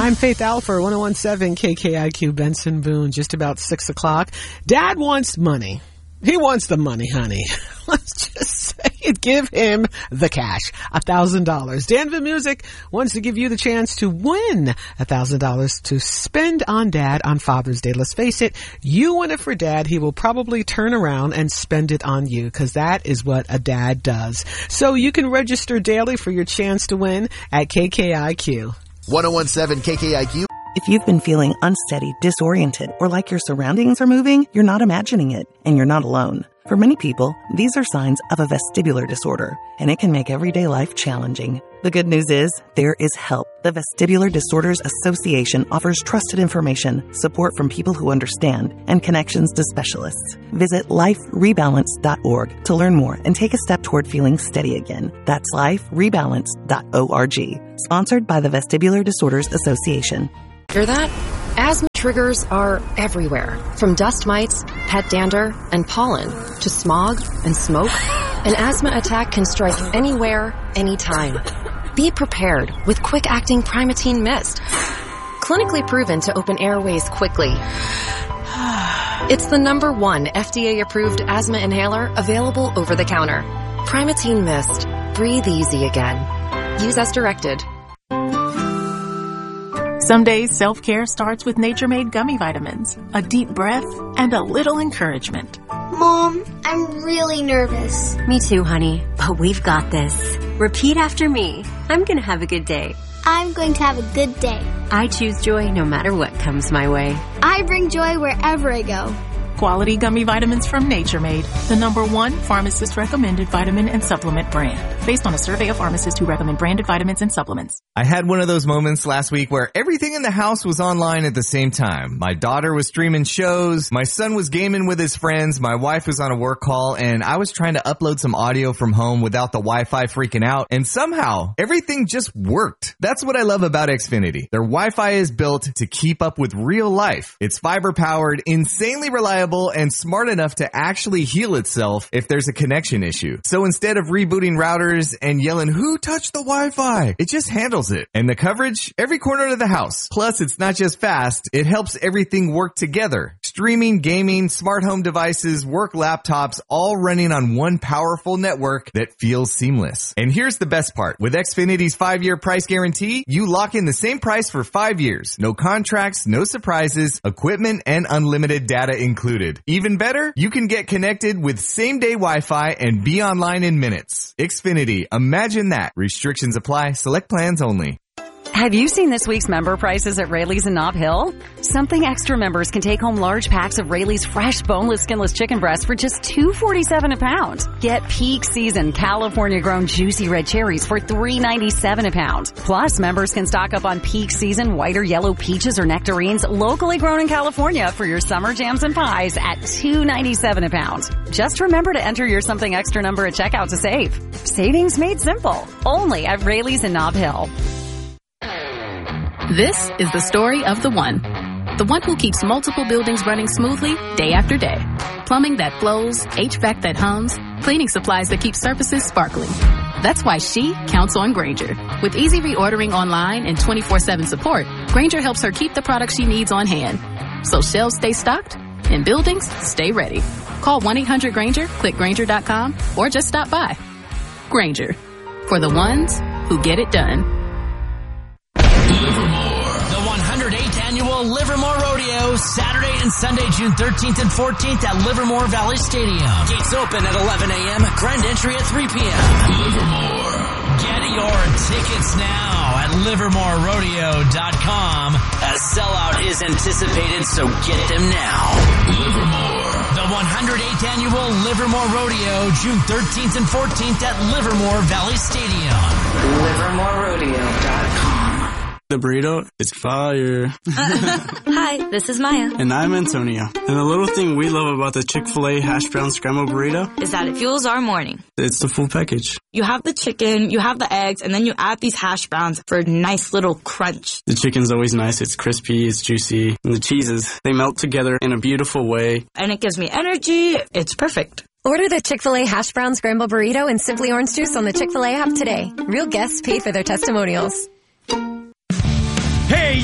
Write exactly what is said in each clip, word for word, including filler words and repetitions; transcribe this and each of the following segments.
I'm Faith Alford, one oh one seven K K I Q, Benson Boone, just about six o'clock. Dad wants money. He wants the money, honey. Let's just say it. Give him the cash. A thousand dollars. Danville Music wants to give you the chance to win a thousand dollars to spend on Dad on Father's Day. Let's face it. You win it for Dad. He will probably turn around and spend it on you, because that is what a dad does. So you can register daily for your chance to win at K K I Q. one oh one seven K K I Q. If you've been feeling unsteady, disoriented, or like your surroundings are moving, you're not imagining it, and you're not alone. For many people, these are signs of a vestibular disorder, and it can make everyday life challenging. The good news is, there is help. The Vestibular Disorders Association offers trusted information, support from people who understand, and connections to specialists. Visit life rebalance dot org to learn more and take a step toward feeling steady again. That's life rebalance dot org. Sponsored by the Vestibular Disorders Association. Hear that? Asthma triggers are everywhere, from dust mites, pet dander, and pollen, to smog and smoke. An asthma attack can strike anywhere, anytime. Be prepared with quick-acting Primatene Mist. Clinically proven to open airways quickly. It's the number one F D A-approved asthma inhaler available over the counter. Primatene Mist. Breathe easy again. Use as directed. Some days self-care starts with Nature Made gummy vitamins, a deep breath, and a little encouragement. Mom, I'm really nervous. Me too, honey, but we've got this. Repeat after me. I'm gonna have a good day. I'm going to have a good day. I choose joy no matter what comes my way. I bring joy wherever I go. Quality gummy vitamins from Nature Made, the number one pharmacist-recommended vitamin and supplement brand, based on a survey of pharmacists who recommend branded vitamins and supplements. I had one of those moments last week where everything in the house was online at the same time. My daughter was streaming shows, my son was gaming with his friends, my wife was on a work call, and I was trying to upload some audio from home without the Wi-Fi freaking out, and somehow everything just worked. That's what I love about Xfinity. Their Wi-Fi is built to keep up with real life. It's fiber-powered, insanely reliable, and smart enough to actually heal itself if there's a connection issue. So instead of rebooting routers and yelling, "Who touched the Wi-Fi?" it just handles it. And the coverage, every corner of the house. Plus, it's not just fast, it helps everything work together. Streaming, gaming, smart home devices, work laptops, all running on one powerful network that feels seamless. And here's the best part. With Xfinity's five-year price guarantee, you lock in the same price for five years. No contracts, no surprises, equipment, and unlimited data included. Even better, you can get connected with same-day Wi-Fi and be online in minutes. Xfinity, imagine that. Restrictions apply. Select plans only. Have you seen this week's member prices at Rayleigh's in Nob Hill? Something Extra members can take home large packs of Rayleigh's fresh, boneless, skinless chicken breasts for just two dollars and forty-seven cents a pound. Get peak season California-grown juicy red cherries for three dollars and ninety-seven cents a pound. Plus, members can stock up on peak season white or yellow peaches or nectarines locally grown in California for your summer jams and pies at two dollars and ninety-seven cents a pound. Just remember to enter your Something Extra number at checkout to save. Savings made simple. Only at Rayleigh's in Nob Hill. This is the story of the one. The one who keeps multiple buildings running smoothly day after day. Plumbing that flows, H V A C that hums, cleaning supplies that keep surfaces sparkling. That's why she counts on Grainger. With easy reordering online and twenty-four seven support, Grainger helps her keep the products she needs on hand. So shelves stay stocked and buildings stay ready. Call one eight hundred Grainger, click Grainger dot com, or just stop by. Grainger. For the ones who get it done. Livermore. The one hundred eighth Annual Livermore Rodeo, Saturday and Sunday, June thirteenth and fourteenth at Livermore Valley Stadium. Gates open at eleven a.m., grand entry at three p.m. Livermore. Get your tickets now at livermore rodeo dot com. A sellout is anticipated, so get them now. Livermore. The one hundred eighth Annual Livermore Rodeo, June thirteenth and fourteenth at Livermore Valley Stadium. livermore rodeo dot com. The burrito is fire. Hi, this is Maya. And I'm Antonio. And the little thing we love about the Chick-fil-A hash brown scrambled burrito is that it fuels our morning. It's the full package. You have the chicken, you have the eggs, and then you add these hash browns for a nice little crunch. The chicken's always nice. It's crispy, it's juicy. And the cheeses, they melt together in a beautiful way. And it gives me energy. It's perfect. Order the Chick-fil-A hash brown scrambled burrito and Simply Orange Juice on the Chick-fil-A app today. Real guests pay for their testimonials. Hey, your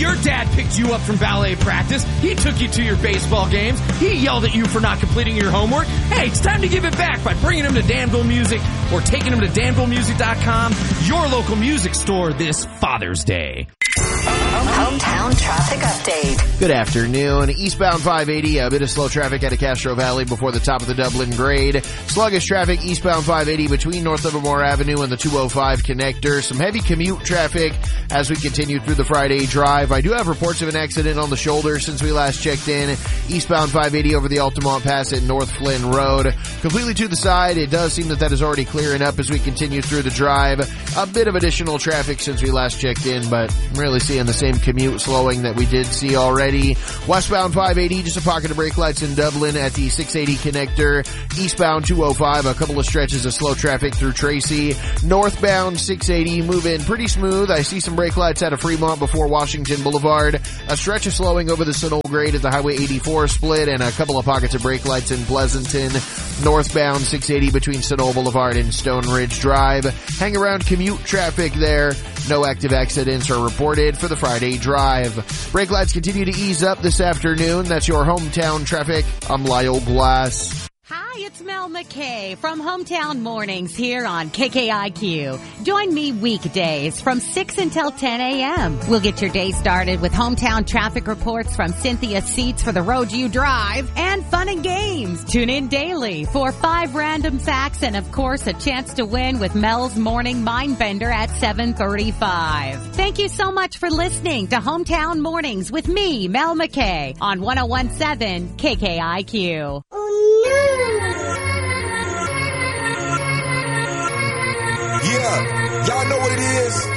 dad picked you up from ballet practice. He took you to your baseball games. He yelled at you for not completing your homework. Hey, it's time to give it back by bringing him to Danville Music or taking him to danville music dot com, your local music store this Father's Day. Hometown traffic update. Good afternoon. Eastbound five eighty, a bit of slow traffic out of Castro Valley before the top of the Dublin grade. Sluggish traffic eastbound five eighty between North Livermore Avenue and the two oh five connector. Some heavy commute traffic as we continue through the Friday drive. I do have reports of an accident on the shoulder since we last checked in. Eastbound five eighty over the Altamont Pass at North Flynn Road. Completely to the side. It does seem that that is already clearing up as we continue through the drive. A bit of additional traffic since we last checked in, but I'm really seeing the same commute slowing that we did see already. Westbound five eighty, just a pocket of brake lights in Dublin at the six eighty connector. Eastbound two oh five, a couple of stretches of slow traffic through Tracy. Northbound six eighty, moving pretty smooth. I see some brake lights out of Fremont before Washington Boulevard. A stretch of slowing over the Sunol grade at the Highway eighty-four split, and a couple of pockets of brake lights in Pleasanton. Northbound six eighty between Sunol Boulevard and Stone Ridge Drive. Hang around commute traffic there. No active accidents are reported for the Friday drive. Brake lights continue to ease up this afternoon. That's your hometown traffic. I'm Lyle Glass. Hi, it's Mel McKay from Hometown Mornings here on K K I Q. Join me weekdays from six until ten a.m. We'll get your day started with hometown traffic reports from Cynthia Seats for the road you drive and fun and games. Tune in daily for five random facts and, of course, a chance to win with Mel's Morning Mindbender at seven thirty-five. Thank you so much for listening to Hometown Mornings with me, Mel McKay, on one oh one point seven K K I Q. Yeah, y'all know what it is.